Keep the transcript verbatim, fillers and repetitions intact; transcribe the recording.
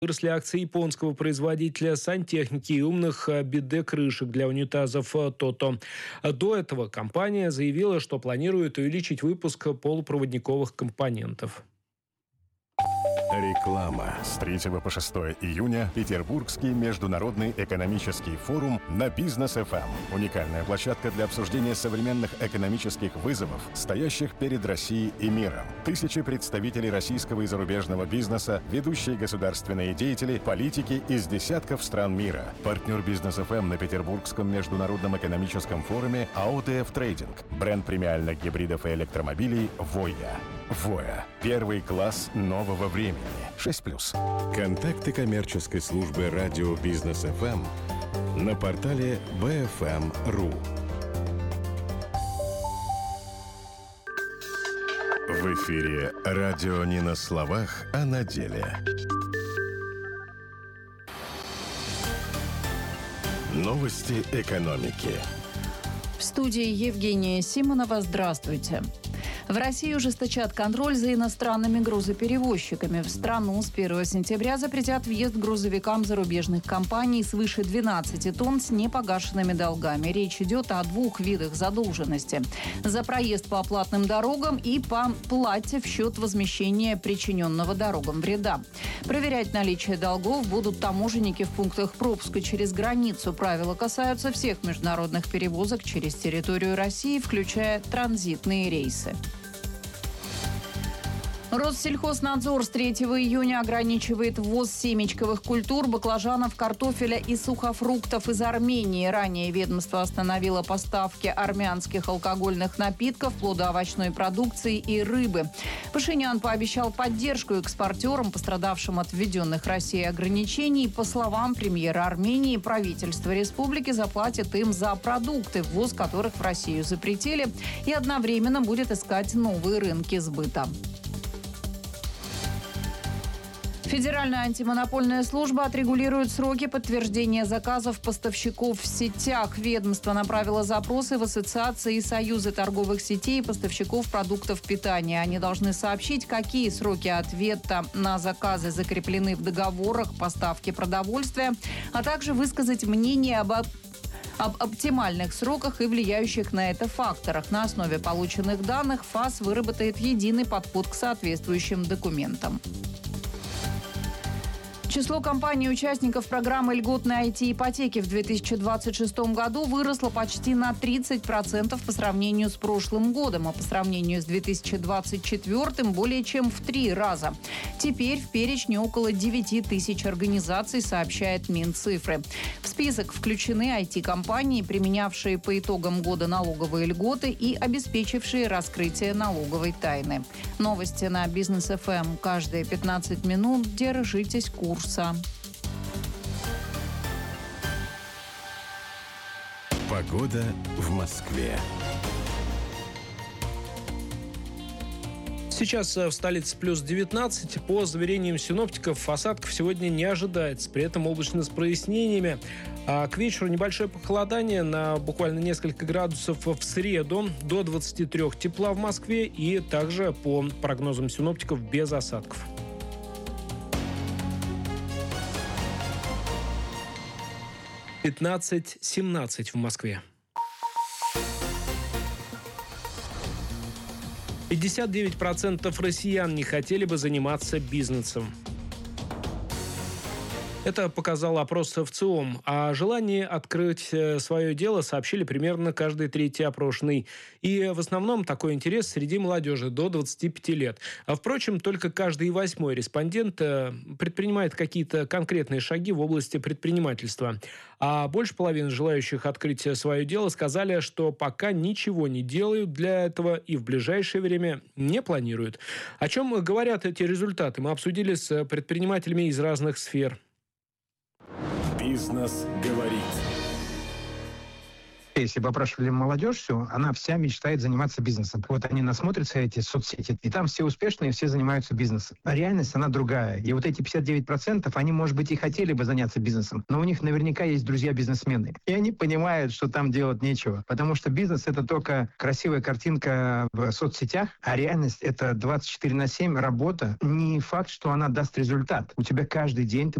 Выросли акции японского производителя сантехники и умных биде-крышек для унитазов «Тото». До этого компания заявила, что планирует увеличить выпуск полупроводниковых компонентов. Реклама. С третьего по шестое июня Петербургский международный экономический форум на Бизнес эф эм. Уникальная площадка для обсуждения современных экономических вызовов, стоящих перед Россией и миром. Тысячи представителей российского и зарубежного бизнеса, ведущие государственные деятели, политики из десятков стран мира. Партнер Бизнес эф эм на Петербургском международном экономическом форуме эй ди эф Трейдинг. Бренд премиальных гибридов и электромобилей «Воя». «Воя» – первый класс нового времени. шесть плюс. Контакты коммерческой службы радио Бизнес эф эм на портале би эф эм точка ру. В эфире радио не на словах, а на деле. Новости экономики. В студии Евгения Симонова. Здравствуйте. В России ужесточат контроль за иностранными грузоперевозчиками. В страну с первого сентября запретят въезд грузовикам зарубежных компаний свыше двенадцати тонн с непогашенными долгами. Речь идет о двух видах задолженности. За проезд по оплатным дорогам и по плате в счет возмещения причиненного дорогам вреда. Проверять наличие долгов будут таможенники в пунктах пропуска через границу. Правила касаются всех международных перевозок через территорию России, включая транзитные рейсы. Россельхознадзор с третьего июня ограничивает ввоз семечковых культур, баклажанов, картофеля и сухофруктов из Армении. Ранее ведомство остановило поставки армянских алкогольных напитков, плодоовощной продукции и рыбы. Пашинян пообещал поддержку экспортерам, пострадавшим от введенных Россией ограничений. По словам премьера Армении, правительство республики заплатит им за продукты, ввоз которых в Россию запретили, и одновременно будет искать новые рынки сбыта. Федеральная антимонопольная служба отрегулирует сроки подтверждения заказов поставщиков в сетях. Ведомство направило запросы в ассоциации и союзы торговых сетей и поставщиков продуктов питания. Они должны сообщить, какие сроки ответа на заказы закреплены в договорах поставки продовольствия, а также высказать мнение об об оптимальных сроках и влияющих на это факторах. На основе полученных данных ФАС выработает единый подход к соответствующим документам. Число компаний-участников программы льготной ай ти-ипотеки в две тысячи двадцать шестом году выросло почти на тридцать процентов по сравнению с прошлым годом, а по сравнению с две тысячи двадцать четвёртым более чем в три раза. Теперь в перечне около девяти тысяч организаций, сообщает Минцифры. В список включены ай ти-компании, применявшие по итогам года налоговые льготы и обеспечившие раскрытие налоговой тайны. Новости на Бизнес эф эм каждые пятнадцать минут. Держитесь курса. Погода в Москве. Сейчас в столице плюс девятнадцать. По заверениям синоптиков, осадков сегодня не ожидается. При этом облачно с прояснениями. А к вечеру небольшое похолодание на буквально несколько градусов в среду. До двадцати трёх тепла в Москве. И также по прогнозам синоптиков без осадков. пятнадцать семнадцать в Москве. пятьдесят девять процентов россиян не хотели бы заниматься бизнесом. Это показал опрос в ЦИОМ. О желании открыть свое дело сообщили примерно каждый третий опрошенный. И в основном такой интерес среди молодежи до двадцати пяти лет. А впрочем, только каждый восьмой респондент предпринимает какие-то конкретные шаги в области предпринимательства. А больше половины желающих открыть свое дело сказали, что пока ничего не делают для этого и в ближайшее время не планируют. О чем говорят эти результаты, мы обсудили с предпринимателями из разных сфер. Бизнес говорит. Если бы опрашивали молодежь всю, она вся мечтает заниматься бизнесом. Вот они насмотрятся эти соцсети, и там все успешные, все занимаются бизнесом. А реальность, она другая. И вот эти пятьдесят девять процентов, они, может быть, и хотели бы заняться бизнесом, но у них наверняка есть друзья-бизнесмены. И они понимают, что там делать нечего. Потому что бизнес — это только красивая картинка в соцсетях, а реальность — это двадцать четыре на семь работа. Не факт, что она даст результат. У тебя каждый день ты